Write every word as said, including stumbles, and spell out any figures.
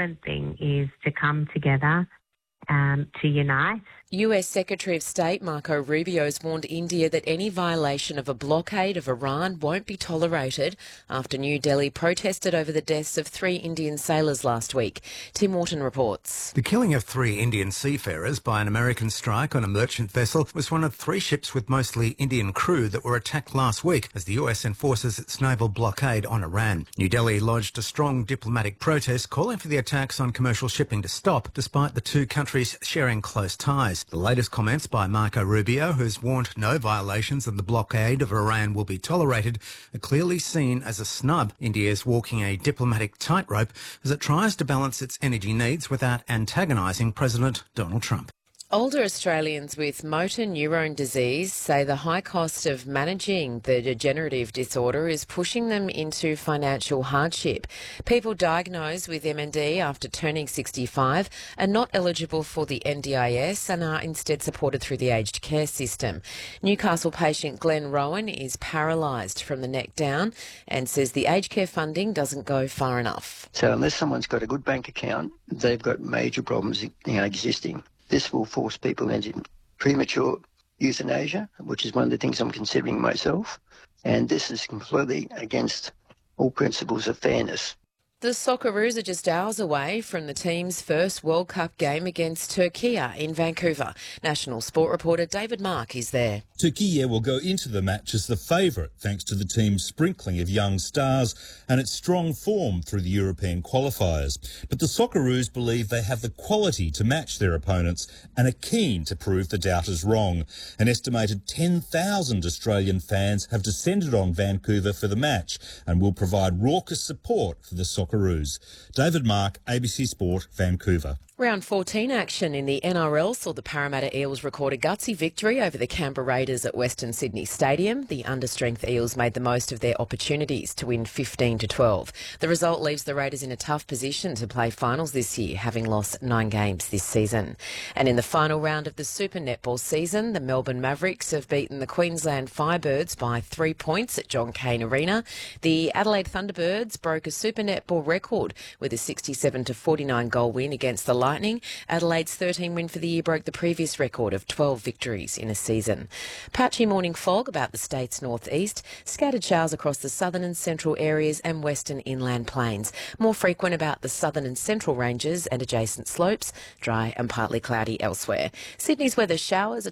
important thing is to come together, um, to unite. U S Secretary of State Marco Rubio has warned India that any violation of a blockade of Iran won't be tolerated after New Delhi protested over the deaths of three Indian sailors last week. Tim Wharton reports. The killing of three Indian seafarers by an American strike on a merchant vessel was one of three ships with mostly Indian crew that were attacked last week as the U S enforces its naval blockade on Iran. New Delhi lodged a strong diplomatic protest calling for the attacks on commercial shipping to stop, despite the two countries sharing close ties. The latest comments by Marco Rubio, who's warned no violations of the blockade of Iran will be tolerated, are clearly seen as a snub. India is walking a diplomatic tightrope as it tries to balance its energy needs without antagonising President Donald Trump. Older Australians with motor neurone disease say the high cost of managing the degenerative disorder is pushing them into financial hardship. People diagnosed with M N D after turning sixty-five are not eligible for the N D I S and are instead supported through the aged care system. Newcastle patient Glenn Rowan is paralysed from the neck down and says the aged care funding doesn't go far enough. So unless someone's got a good bank account, they've got major problems, you know, existing. This will force people into premature euthanasia, which is one of the things I'm considering myself. And this is completely against all principles of fairness. The Socceroos are just hours away from the team's first World Cup game against Turkey in Vancouver. National Sport reporter David Mark is there. Turkey will go into the match as the favourite thanks to the team's sprinkling of young stars and its strong form through the European qualifiers. But the Socceroos believe they have the quality to match their opponents and are keen to prove the doubters wrong. An estimated ten thousand Australian fans have descended on Vancouver for the match and will provide raucous support for the Socceroos. David Mark, A B C Sport, Vancouver. Round fourteen action in the N R L saw the Parramatta Eels record a gutsy victory over the Canberra Raiders at Western Sydney Stadium. The understrength Eels made the most of their opportunities to win fifteen to twelve. The result leaves the Raiders in a tough position to play finals this year, having lost nine games this season. And in the final round of the Super Netball season, the Melbourne Mavericks have beaten the Queensland Firebirds by three points at John Cain Arena. The Adelaide Thunderbirds broke a Super Netball record with a sixty-seven to forty-nine goal win against the Lightning. Adelaide's thirteen win for the year broke the previous record of twelve victories in a season. Patchy morning fog about the state's northeast, scattered showers across the southern and central areas and western inland plains. More frequent about the southern and central ranges and adjacent slopes, dry and partly cloudy elsewhere. Sydney's weather: showers